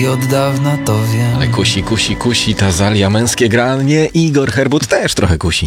I od dawna to wiem. Ale kusi ta Zalia, męskie granie. Igor Herbut też trochę kusi.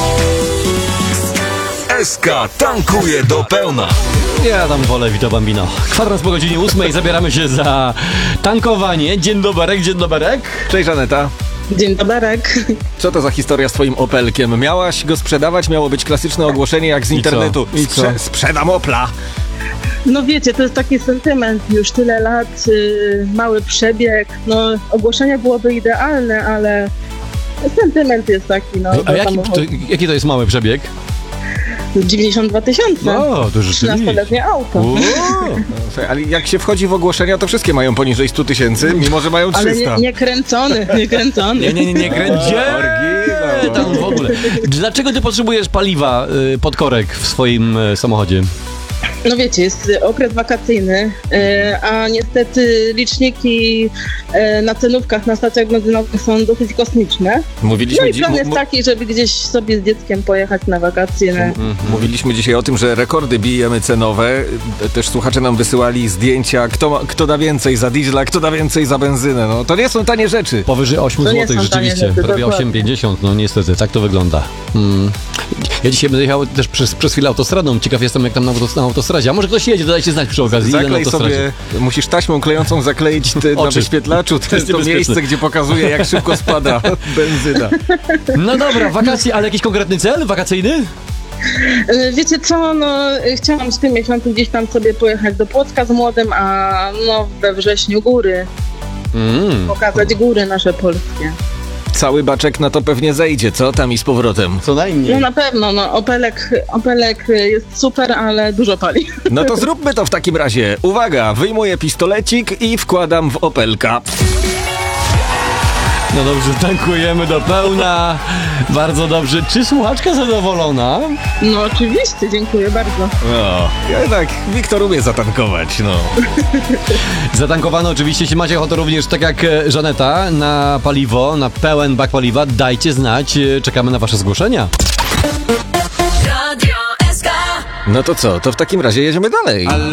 SK tankuje do pełna. Ja tam wolę Vito Bambino. Kwadrans po godzinie 8 zabieramy się za tankowanie. Dzień doberek. Cześć Żaneta. Dzień doberek. Co to za historia z twoim Opelkiem? Miałaś go sprzedawać? Miało być klasyczne ogłoszenie jak z internetu. I co? Sprzedam Opla. No wiecie, to jest taki sentyment, już tyle lat, mały przebieg, no ogłoszenie byłoby idealne, ale sentyment jest taki, no. A jaki to jest mały przebieg? 92 000. No, to rzeczywiście. 13-letnie auto. Słuchaj, ale jak się wchodzi w ogłoszenia, to wszystkie mają poniżej 100 000, mimo że mają 300. Ale nie kręcony. Nie kręcie! Tam w ogóle. Dlaczego ty potrzebujesz paliwa pod korek w swoim samochodzie? No wiecie, jest okres wakacyjny, a niestety liczniki na cenówkach na stacjach benzynowych są dosyć kosmiczne. No i plan jest taki, żeby gdzieś sobie z dzieckiem pojechać na wakacje. Mówiliśmy dzisiaj o tym, że rekordy bijemy cenowe. Też słuchacze nam wysyłali zdjęcia, kto da więcej za diesla, kto da więcej za benzynę. No to nie są tanie rzeczy. Powyżej 8 zł rzeczywiście, prawie 8,50, no niestety, tak to wygląda. Ja dzisiaj będę jechał też przez chwilę autostradą. Ciekaw jestem, jak tam na autostradzie. A może ktoś jedzie, dodajcie znać przy okazji. Zaklej sobie, musisz taśmą klejącą zakleić na wyświetlaczu to miejsce, gdzie pokazuje, jak szybko spada benzyna. No dobra, wakacje, ale jakiś konkretny cel wakacyjny? Wiecie co, no chciałam w tym miesiącu gdzieś tam sobie pojechać do Płocka z młodym, a no we wrześniu góry. Pokazać góry nasze polskie. Cały baczek na to pewnie zejdzie, co? Tam i z powrotem. Co najmniej. No na pewno, no Opelek jest super, ale dużo pali. No to zróbmy to w takim razie. Uwaga, wyjmuję pistolecik i wkładam w Opelka. No dobrze, tankujemy do pełna. Bardzo dobrze. Czy słuchaczka zadowolona? No oczywiście, dziękuję bardzo. No, jednak Wiktor umie zatankować, no. Zatankowano oczywiście, jeśli macie ochotę również, tak jak Żaneta, na paliwo, na pełen bak paliwa, dajcie znać, czekamy na wasze zgłoszenia. No to co, to w takim razie jedziemy dalej.